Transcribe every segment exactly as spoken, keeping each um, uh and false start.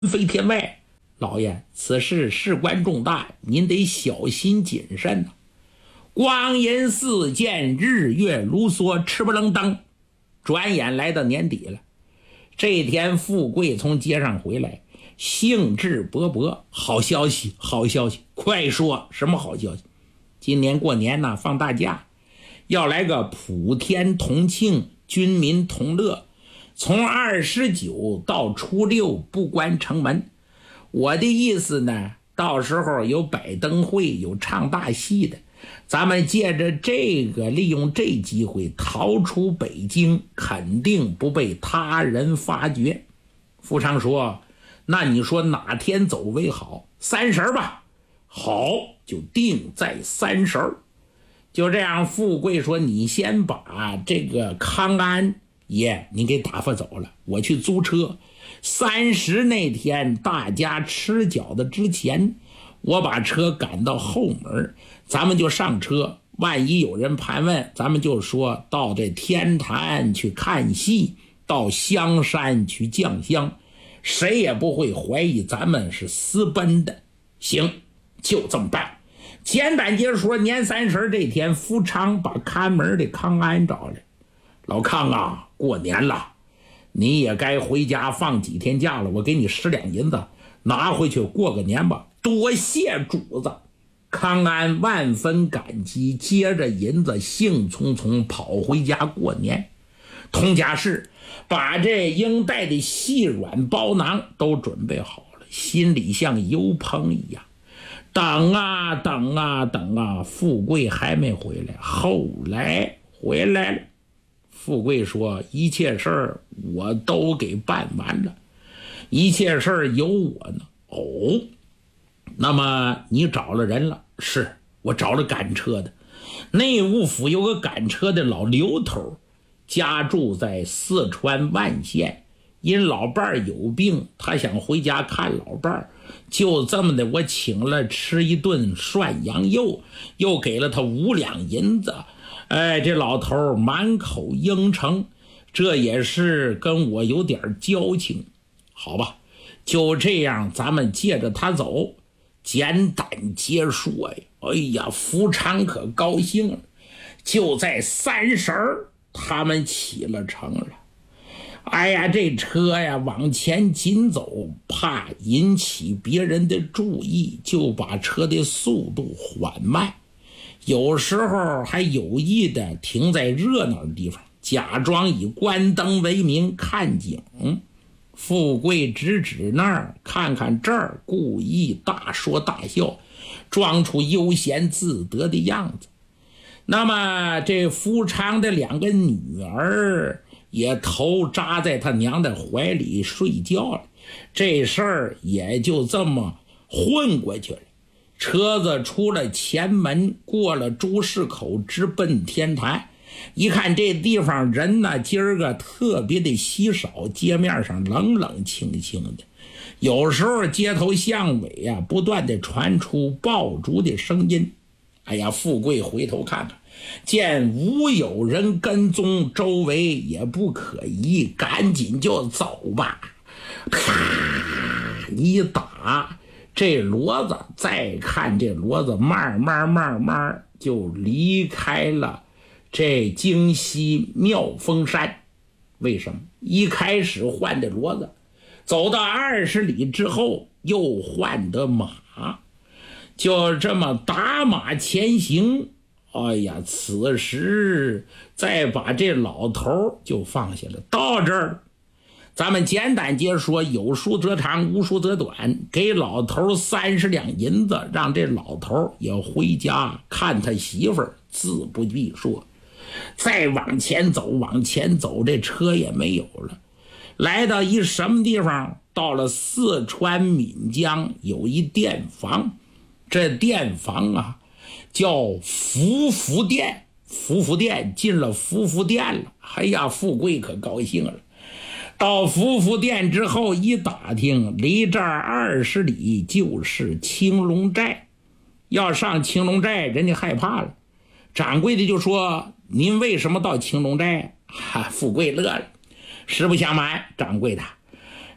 飞天外。老爷，此事事关重大，您得小心谨慎呐、啊。光阴似箭，日月如梭，吃不楞登，转眼来到年底了。这天富贵从街上回来，兴致勃勃，好消息好消息，快说什么好消息？今年过年呢，放大假，要来个普天同庆，军民同乐，从二十九到初六不关城门。我的意思呢，到时候有摆灯会，有唱大戏的，咱们借着这个，利用这机会逃出北京，肯定不被他人发觉。富昌说，那你说哪天走为好？三十吧。好，就定在三十。就这样，富贵说，你先把这个康安爷你给打发走了，我去租车。三十那天大家吃饺子之前，我把车赶到后门，咱们就上车。万一有人盘问，咱们就说到这天坛去看戏，到香山去降香，谁也不会怀疑咱们是私奔的。行，就这么办。简短结说，年三十这天，富昌把看门的康安找来。老康啊，过年了，你也该回家放几天假了，我给你十两银子，拿回去过个年吧。多谢主子。康安万分感激，接着银子兴冲冲跑回家过年。童家氏把这应带的细软包囊都准备好了，心里像油烹一样。等啊等啊等啊，富贵还没回来，后来回来了。富贵说，一切事儿我都给办完了，一切事儿有我呢。哦，那么你找了人了？是，我找了赶车的。内务府有个赶车的老刘头，家住在四川万县，因老伴儿有病，他想回家看老伴儿，就这么的，我请了吃一顿涮羊肉，又给了他五两银子。哎，这老头满口应承，这也是跟我有点交情。好吧，就这样，咱们借着他走。简短结束。哎，哎呀，福昌可高兴了。就在三十儿，他们起了程了。哎呀，这车呀往前紧走，怕引起别人的注意，就把车的速度缓慢，有时候还有意的停在热闹的地方，假装以关灯为名看景。富贵指指那儿，看看这儿，故意大说大笑，装出悠闲自得的样子。那么这富昌的两个女儿也头扎在他娘的怀里睡觉了，这事儿也就这么混过去了。车子出了前门，过了朱市口，直奔天坛。一看这地方人呢，今儿个特别的稀少，街面上冷冷清清的，有时候街头巷尾啊，不断的传出爆竹的声音。哎呀，富贵回头看看，见无有人跟踪，周围也不可疑，赶紧就走吧。啪一打这骡子，再看这骡子慢慢慢慢就离开了这京西妙峰山。为什么？一开始换的骡子，走到二十里之后又换的马，就这么打马前行。哎呀，此时再把这老头就放下了。到这儿咱们简短接说，有书则长，无书则短，给老头三十两银子，让这老头也回家看他媳妇儿，自不必说。再往前走往前走，这车也没有了。来到一什么地方？到了四川岷江，有一店房，这店房啊叫福福店。福福店，进了福福店了。哎呀，富贵可高兴了。到福福店之后一打听，离这儿二十里就是青龙寨。要上青龙寨，人家害怕了。掌柜的就说，您为什么到青龙寨？哈，富贵乐了。实不相瞒，掌柜的，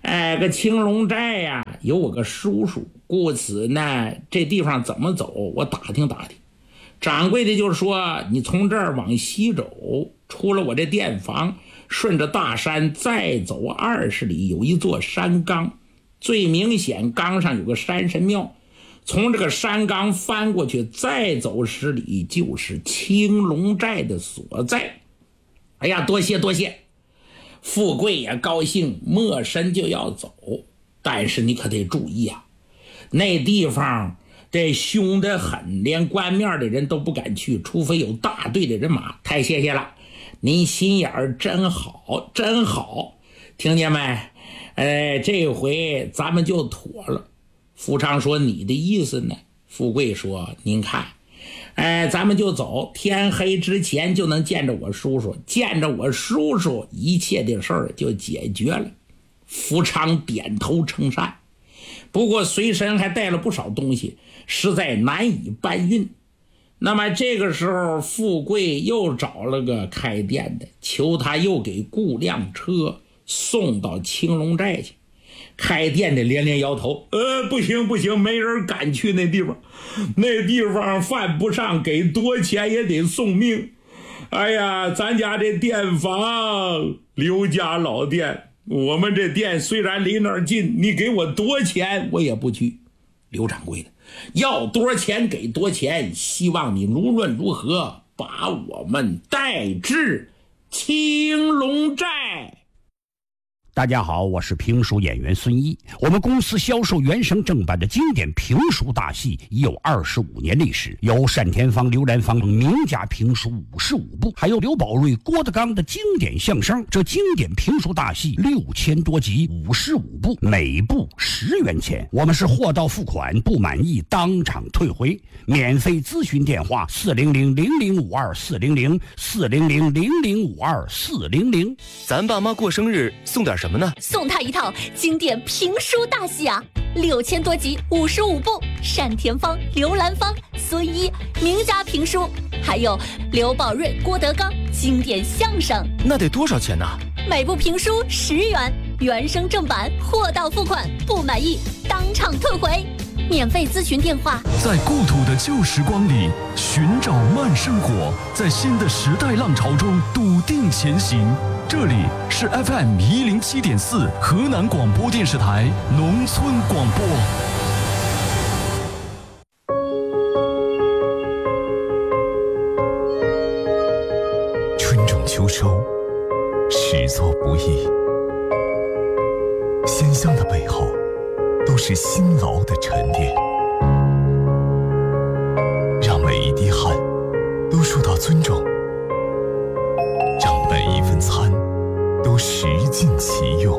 哎，个青龙寨呀、啊，有我个叔叔，故此呢，这地方怎么走，我打听打听。掌柜的就说，你从这儿往西走，出了我这店房，顺着大山再走二十里，有一座山岗，最明显岗上有个山神庙。从这个山岗翻过去，再走十里，就是青龙寨的所在。哎呀，多谢多谢。富贵也高兴，默身就要走，但是你可得注意啊，那地方这凶得很，连官面的人都不敢去，除非有大队的人马。太谢谢了，您心眼儿真好，真好，听见没？呃，这回咱们就妥了。富昌说：“你的意思呢？”富贵说：“您看。”哎，咱们就走，天黑之前就能见着我叔叔，见着我叔叔，一切的事儿就解决了。福昌点头称善，不过随身还带了不少东西，实在难以搬运。那么这个时候，富贵又找了个开店的，求他又给雇辆车送到青龙寨去。开店的连连摇头，呃，不行不行，没人敢去那地方，那地方犯不上，给多钱也得送命。哎呀，咱家这店房，刘家老店，我们这店虽然离那儿近，你给我多钱我也不去。刘掌柜的，要多少钱给多钱，希望你无论如何把我们带至青龙寨。 大家好，我是评书演员孙一。我们公司销售原声正版的经典评书大戏已有二十五年历史，有单田芳、刘兰芳名家评书五十五部，还有刘宝瑞、郭德纲的经典相声。这经典评书大戏六千多集，五十五部，每部十元钱。我们是货到付款，不满意当场退回。免费咨询电话：四零零零零五二四零零四零零零零五二四零零。 咱爸妈过生日送点什么呢？ 送他一套经典评书大戏啊，六千多集，五十五部，单田芳、刘兰芳、孙一名家评书，还有刘宝瑞、郭德纲经典相声。 那得多少钱呢？ 每部评书十元，原声正版，货到付款，不满意当场退回。免费咨询电话： 在故土的旧时光里寻找慢生活，在新的时代浪潮中笃定前行。这里是 F M 一零七点四河南广播电视台农村广播。 春种秋收，始作不易，鲜香的背后都是辛劳的沉淀，让每一滴汗都受到尊重，让每一份餐都食尽其用，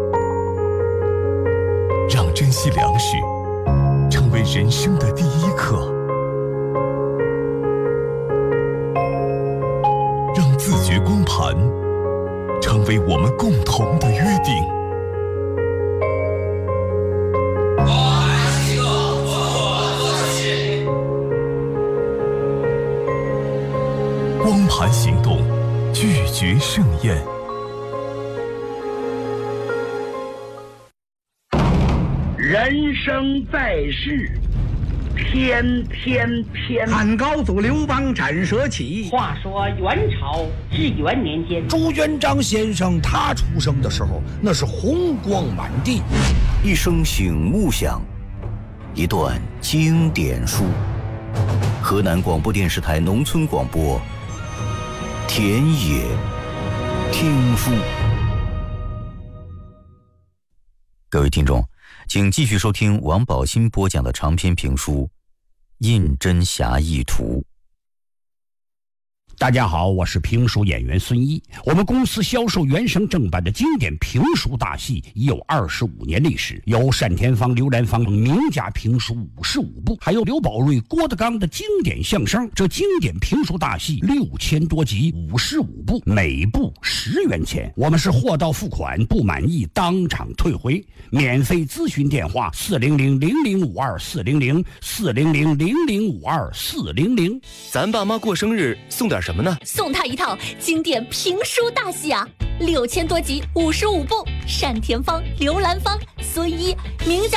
让珍惜粮食成为人生的第一课，让自觉光盘成为我们共同的约定。光盘行动，拒绝盛宴。 人生在世，天天偏。 汉高祖刘邦斩蛇起。 话说元朝至元年间， 朱元璋先生他出生的时候，那是红光满地。 一声醒悟响，一段经典书。河南广播电视台农村广播，田野听书。各位听众，请继续收听王宝新播讲的长篇评书《印真侠义图》。 大家好，我是评书演员孙一。我们公司销售原声正版的经典评书大戏已有二十五年历史，有单田芳、刘兰芳名家评书五十五部，还有刘宝瑞、郭德纲的经典相声。这经典评书大戏六千多集，五十五部，每部十元钱。我们是货到付款，不满意当场退回。免费咨询电话：四零零零零五二四零零四零零零零五二四零零。 咱爸妈过生日送点什么？ 什么呢？ 送他一套经典评书大戏啊，六千多集，五十五部，单田芳、刘兰芳、孙一名家。